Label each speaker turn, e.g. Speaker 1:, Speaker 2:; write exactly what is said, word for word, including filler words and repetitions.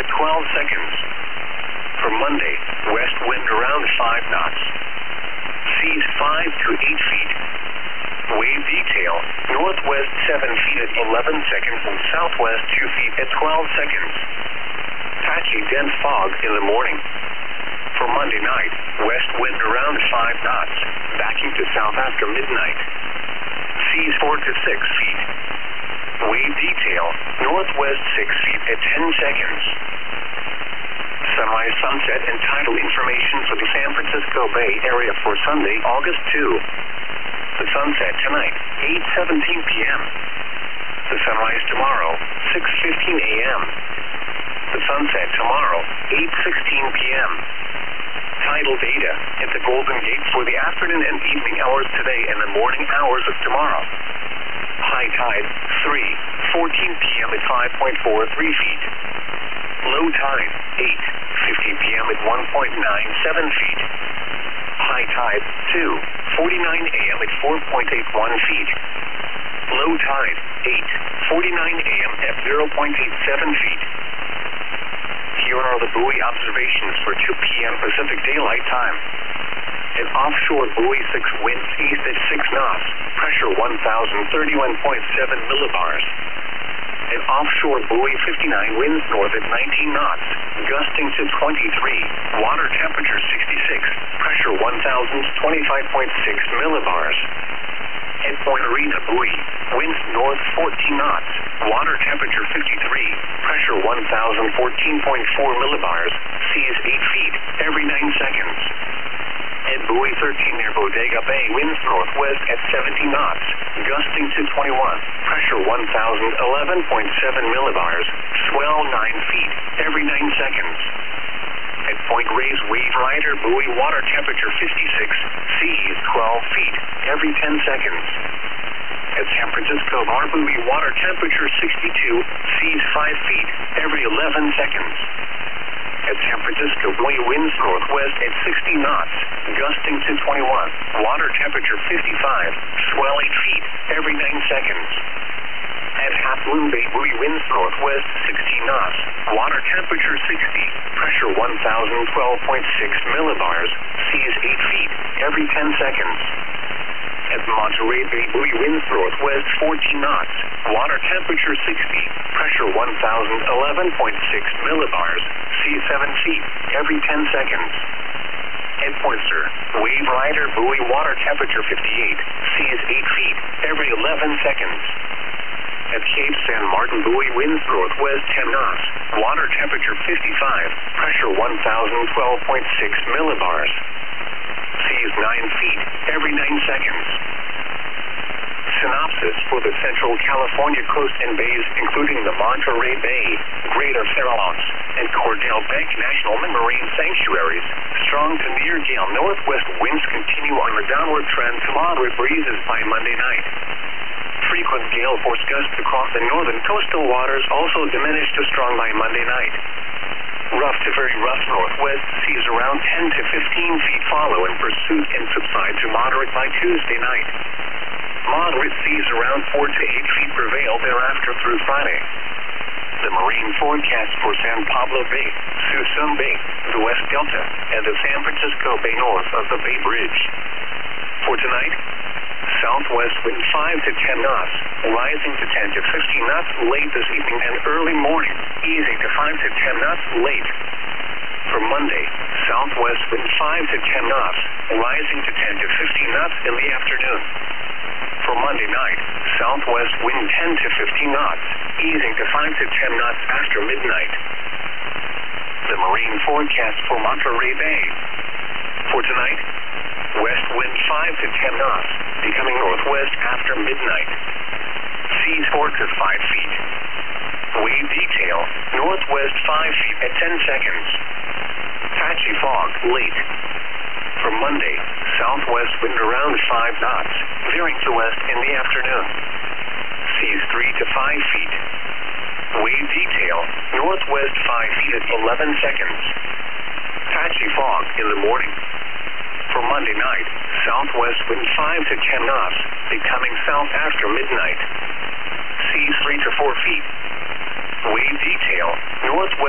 Speaker 1: at twelve seconds. For Monday, west wind around five knots. Seas five to eight feet. Wave detail, northwest seven feet at eleven seconds and southwest two feet at twelve seconds. Patchy dense fog in the morning. For Monday night, west wind around five knots, backing to south after midnight. Seas four to six feet. Wave detail, northwest six feet at ten seconds. Sunrise, sunset, and tidal information for the San Francisco Bay Area for Sunday, August second. The sunset tonight, eight seventeen p m The sunrise tomorrow, six fifteen a m The sunset tomorrow, eight sixteen p m Tidal data at the Golden Gate for the afternoon and evening hours today and the morning hours of tomorrow. High tide, three fourteen p m at five point four three feet. Low tide, eight fifty p m at one point nine seven feet. High tide, two forty-nine a m at four point eight one feet. Low tide, eight forty-nine a m at zero point eight seven feet. Here are the buoy observations for two p m Pacific Daylight Time. An offshore buoy six winds east at six knots, pressure one thousand thirty-one point seven millibars. An offshore buoy fifty-nine winds north at nineteen knots, gusting to twenty-three, water temperature sixty-six, pressure one thousand twenty-five point six millibars. At Point Arena buoy, winds north fourteen knots, water temperature fifty-three, pressure one thousand fourteen point four millibars, seas eight feet every nine seconds. At buoy thirteen near Bodega Bay, winds northwest at seventy knots, gusting to twenty-one, pressure one thousand eleven point seven millibars, swell nine feet every nine seconds. At Point Reyes Wave Rider buoy, water temperature fifty-six, seas twelve feet every ten seconds. At San Francisco Bar buoy, water temperature sixty-two, seas five feet every eleven seconds. At San Francisco buoy, winds northwest at sixty knots, gusting to twenty-one, water temperature fifty-five, swell eight feet every nine seconds. At Half Moon Bay buoy, winds northwest sixteen knots, water temperature sixty, pressure one thousand twelve point six millibars, seas eight feet every ten seconds. At Monterey Bay buoy, winds northwest fourteen knots, water temperature sixty, pressure one thousand eleven point six millibars, seas seven feet every ten seconds. At Pointer Wave Rider buoy, water temperature fifty-eight, seas eight feet every eleven seconds. At Cape San Martin buoy, winds northwest ten knots, water temperature fifty-five, pressure one thousand twelve point six millibars, seas nine feet every nine seconds. Synopsis for the Central California coast and bays, including the Monterey Bay, Greater Farallones, and Cordell Bank National Marine Sanctuaries. Strong to near gale northwest winds continue on a downward trend to moderate breezes by Monday night. Frequent gale force gusts across the northern coastal waters also diminish to strong by Monday night. Rough to very rough northwest seas around ten to fifteen feet follow in pursuit and subside to moderate by Tuesday night. Moderate seas around four to eight feet prevail thereafter through Friday. The marine forecast for San Pablo Bay, Suisun Bay, the West Delta, and the San Francisco Bay north of the Bay Bridge. For tonight, southwest wind five to ten knots, rising to ten to fifteen knots late this evening and early morning, easing to five to ten knots late. For Monday, southwest wind five to ten knots, rising to ten to fifteen knots in the afternoon. For Monday night, southwest wind ten to fifteen knots, easing to five to ten knots after midnight. The marine forecast for Monterey Bay. For tonight, west wind five to ten knots, becoming northwest after midnight. Seas four to five feet. Wave detail, northwest five feet at ten seconds. Patchy fog, late. For Monday, southwest wind around five knots, veering to west in the afternoon. Seas three to five feet. Wave detail, northwest five feet at eleven seconds. Patchy fog in the morning. For Monday night, southwest wind five to ten knots, becoming south after midnight. Seas three to four feet. Wave detail, northwest